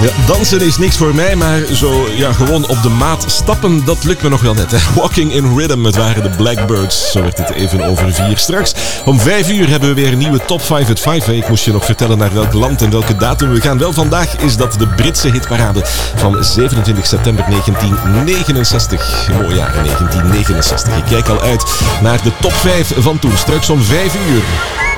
Ja, dansen is niks voor mij, maar zo gewoon op de maat stappen, dat lukt me nog wel net. Hè. Walking in Rhythm, het waren de Blackbirds. Zo werd het even over 4. Straks om 5 uur hebben we weer een nieuwe Top 5 at 5. Ik moest je nog vertellen naar welk land en welke datum we gaan. Wel, vandaag is dat de Britse hitparade van 27 september 1969. Mooi jaar, 1969. Ik kijk al uit naar de top 5 van toen. Straks om 5 uur.